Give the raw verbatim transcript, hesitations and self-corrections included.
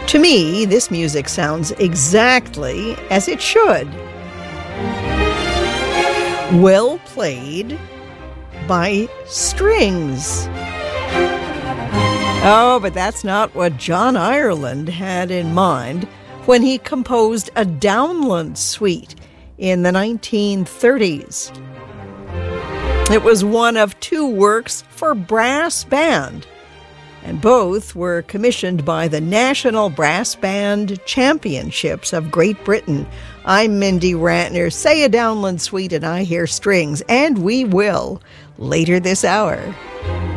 To me, this music sounds exactly as it should. Well played by strings. Oh, but that's not what John Ireland had in mind when he composed a Downland Suite in the nineteen thirties. It was one of two works for brass band, and both were commissioned by the National Brass Band Championships of Great Britain. I'm Mindy Ratner. Say a Downland Suite and I hear strings, and we will later this hour.